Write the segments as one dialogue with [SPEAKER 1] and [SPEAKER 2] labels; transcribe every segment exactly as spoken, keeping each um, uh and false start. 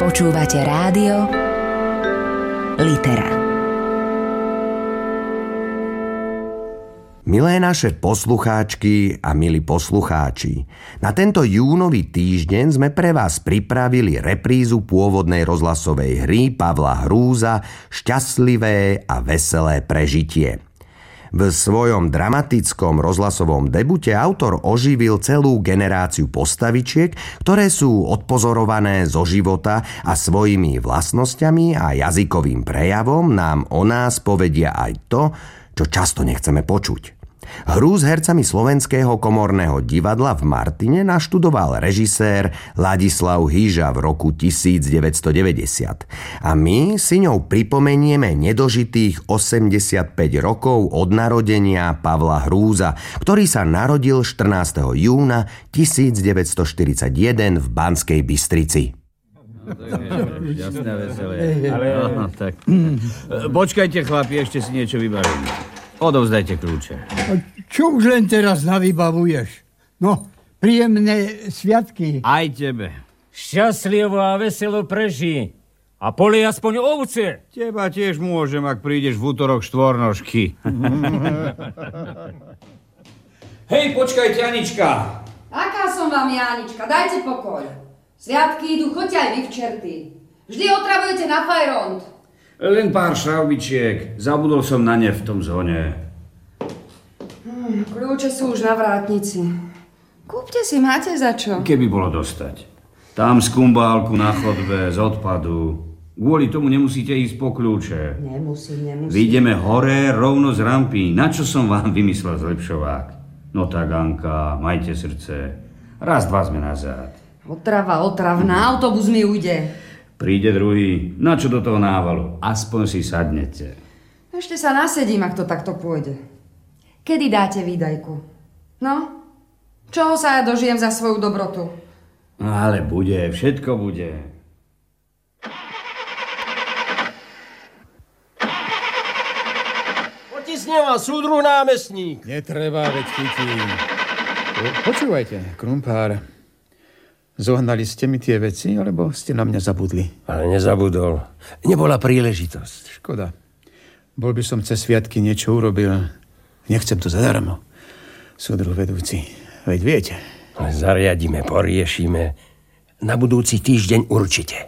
[SPEAKER 1] Počúvate rádio Litera.
[SPEAKER 2] Milé naše poslucháčky a milí poslucháči, na tento júnový týždeň sme pre vás pripravili reprízu pôvodnej rozhlasovej hry Pavla Hrúza Šťastlivé a veselé prežitie. V svojom dramatickom rozhlasovom debute autor oživil celú generáciu postavičiek, ktoré sú odpozorované zo života a svojimi vlastnosťami a jazykovým prejavom nám o nás povedia aj to, čo často nechceme počuť. Hru s hercami Slovenského komorného divadla v Martine naštudoval režisér Ladislav Hyža v roku devätnásťstodeväťdesiat. A my si ňou pripomenieme nedožitých osemdesiatpäť rokov od narodenia Pavla Hrúza, ktorý sa narodil štrnásteho júna devätnásťstoštyridsaťjeden v Banskej Bystrici.
[SPEAKER 3] Jasné, veselé. Ale... No, tak. Počkajte, chlapi, ešte si niečo vybavím. Odovzdajte kľúče.
[SPEAKER 4] Čo už len teraz navybavuješ? No, príjemné sviatky.
[SPEAKER 3] Aj tebe.
[SPEAKER 5] Šťastlivo a veselo prežij. A poli aspoň ovce.
[SPEAKER 3] Teba tiež môžem, ak prídeš v útorok štvornožky. Hej, počkajte, Anička.
[SPEAKER 6] Aká som vám, Janička? Dajte pokoj. Sviatky idú, choďte aj vy v čerty. Vždy otravujete na fajront.
[SPEAKER 3] Len pár šraubičiek. Zabudol som na ne v tom zhone.
[SPEAKER 6] Hmm, kľúče sú už na vrátnici. Kúpte si, máte za čo?
[SPEAKER 3] Keby bolo dostať. Tam z kumbálku na chodbe, z odpadu. Kvôli tomu nemusíte ísť po kľúče.
[SPEAKER 6] Nemusím, nemusím.
[SPEAKER 3] Vyjdeme hore rovno z rampy. Na čo som vám vymyslel zlepšovák? No tak, Anka, majte srdce. Raz, dva sme nazad.
[SPEAKER 6] Otrava, otravná, autobus mi ujde.
[SPEAKER 3] Príde druhý. Na čo do toho návalu? Aspoň si sadnete.
[SPEAKER 6] Ešte sa nasedím, ak to takto pôjde. Kedy dáte výdajku? No? Čoho sa ja dožijem za svoju dobrotu?
[SPEAKER 3] No ale bude, všetko bude.
[SPEAKER 7] Potisne vás, súdruh námestník.
[SPEAKER 8] Netreba, veď chytím. Počúvajte, krumpár. Zohnali ste mi tie veci, alebo ste na mňa zabudli?
[SPEAKER 7] Ale nezabudol. Nebola príležitosť.
[SPEAKER 8] Škoda. Bol by som cez sviatky niečo urobil. Nechcem to zadarmo. Súdruh vedúci, veď viete.
[SPEAKER 7] Zariadíme, poriešime. Na budúci týždeň určite.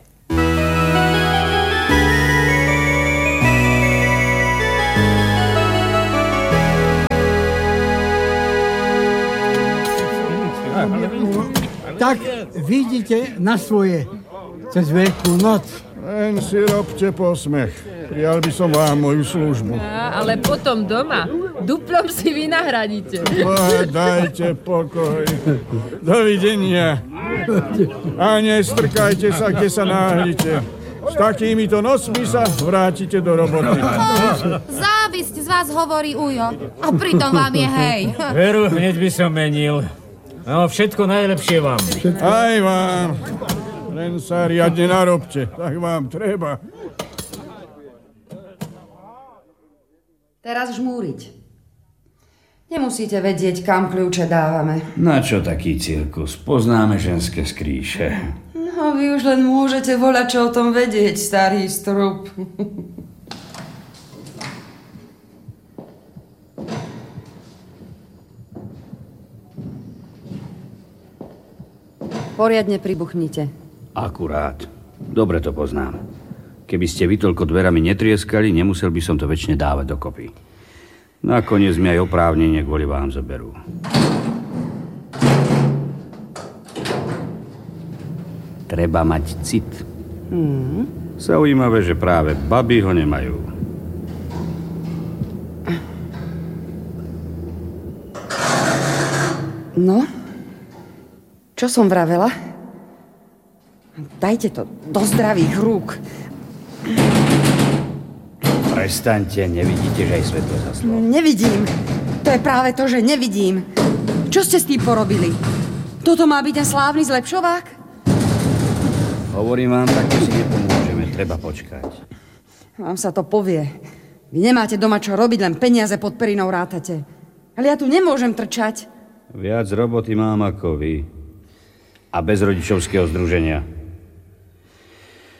[SPEAKER 4] Tak vidíte na svoje cez Veľkú noc.
[SPEAKER 9] Len si robte posmech. Prijal by som vám moju službu.
[SPEAKER 10] A, ale potom doma duplom si vy nahradíte.
[SPEAKER 9] Oh, dajte pokoj. Dovidenia. A nestrkajte sa, kde sa náhlite. S takýmito nosmi sa vrátite do roboty.
[SPEAKER 11] Závisť z vás hovorí Ujo. A pritom vám je hej.
[SPEAKER 5] Veru, hneď by som menil. No, všetko najlepšie vám.
[SPEAKER 9] Aj vám. Len sa riadne narobte. Tak vám treba.
[SPEAKER 6] Teraz žmúriť. Nemusíte vedieť, kam kľúče dávame.
[SPEAKER 3] Na čo taký cirkus? Poznáme ženské skríše.
[SPEAKER 6] No, vy už len môžete volať, čo o tom vedieť, starý strup. Poriadne pribuchnite.
[SPEAKER 3] Akurát. Dobre to poznám. Keby ste vy toľko dverami netrieskali, nemusel by som to väčšine dávať dokopy. Nakoniec mi aj oprávnenie kvôli vám zoberú. Treba mať cit.
[SPEAKER 6] Hmm.
[SPEAKER 3] Zaujímavé, že práve baby ho nemajú.
[SPEAKER 6] No? Čo som vravela? Dajte to do zdravých rúk.
[SPEAKER 3] Prestaňte, nevidíte, že aj svetlo zaslo.
[SPEAKER 6] Nevidím. To je práve to, že nevidím. Čo ste s tým porobili? Toto má byť ten slávny zlepšovák?
[SPEAKER 3] Hovorím vám, tak si nepomôžeme. Treba počkať.
[SPEAKER 6] Vám sa to povie. Vy nemáte doma čo robiť, len peniaze pod perinou rátate. Ale ja tu nemôžem trčať.
[SPEAKER 3] Viac roboty mám ako vy. A bez rodičovského združenia.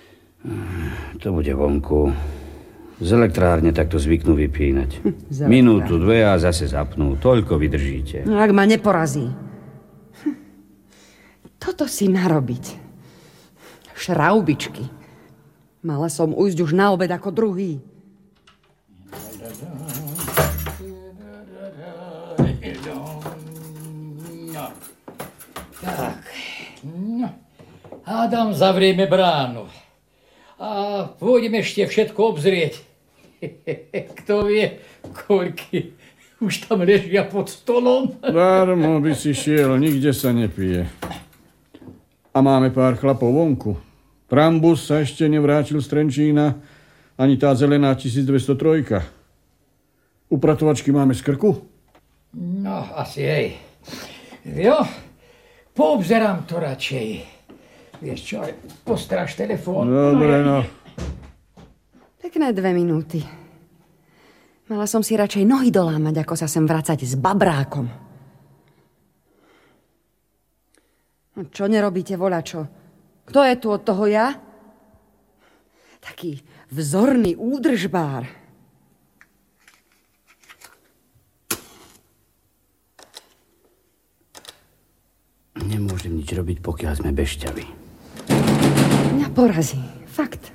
[SPEAKER 3] To bude vonku. Z elektrárne takto zvyknú vypínať. Minútu, dve a zase zapnú. Toľko vydržíte.
[SPEAKER 6] No, ak ma neporazí. Hm. Toto si narobiť. Šraubičky. Mala som ujsť už na obed ako druhý.
[SPEAKER 12] Tak. No. Hádam, zavrieme bránu. A pôjdeme ešte všetko obzrieť. Kto vie, koľky už tam ležia pod stolom.
[SPEAKER 9] Darmo by si šiel, nikde sa nepije. A máme pár chlapov vonku. Trambus sa ešte nevrátil z Trenčína, ani tá zelená tisícdvestotroj. Upratovačky máme z krku?
[SPEAKER 12] No, asi hej. Jo, poobzerám to radšej. Vieš čo, postráž telefón.
[SPEAKER 9] Dobre, no.
[SPEAKER 6] Pekné dve minúty. Mala som si radšej nohy dolámať, ako sa sem vracať s babrákom. No, čo nerobíte, volačo? Kto je tu od toho ja? Taký vzorný údržbár.
[SPEAKER 3] Nemôžem nič robiť, pokiaľ sme bešťaví.
[SPEAKER 6] Mňa porazí. Fakt.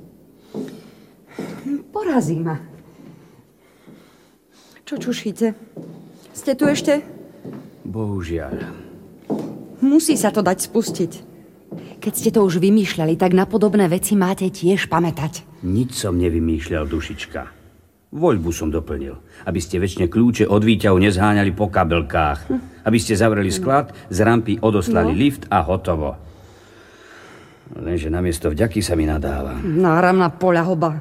[SPEAKER 6] Porazí ma. Čo čušíte? Ste tu ešte?
[SPEAKER 3] Bohužiaľ.
[SPEAKER 6] Musí sa to dať spustiť. Keď ste to už vymýšľali, tak na podobné veci máte tiež pamätať.
[SPEAKER 3] Nič som nevymýšľal, dušička. Voľbu som doplnil, aby ste väčšine kľúče od výťahu nezháňali po kabelkách. Hm. Aby ste zavreli sklad, z rampy odoslali no. lift a hotovo. Lenže namiesto vďaky sa mi nadáva.
[SPEAKER 6] Náramná poľahoba.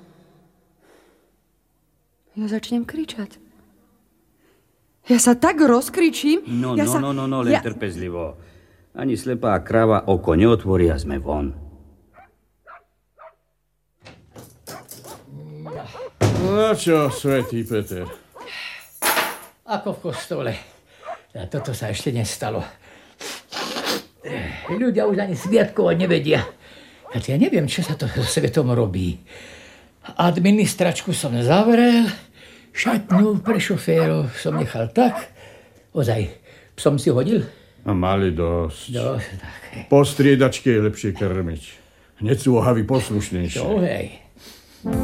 [SPEAKER 6] Ja začnem kričať. Ja sa tak rozkričím.
[SPEAKER 3] No,
[SPEAKER 6] ja
[SPEAKER 3] no,
[SPEAKER 6] sa...
[SPEAKER 3] no, no, no, len ja... trpezlivo. Ani slepá krava oko neotvorí a sme von.
[SPEAKER 9] No čo, svätý Peter?
[SPEAKER 12] Ako v kostole. A toto sa ešte nestalo. Ľudia už ani sviatkovať nevedia. A ja neviem, čo sa to so svetom robí. Administračku som zavrel, šatňu pre šoférov som nechal tak. Ozaj, psom si hodil?
[SPEAKER 9] A mali dosť.
[SPEAKER 12] Dosť, tak.
[SPEAKER 9] Po striedačke je lepšie krmiť. Hneď sú ohavy poslušnejšie.
[SPEAKER 12] To hej.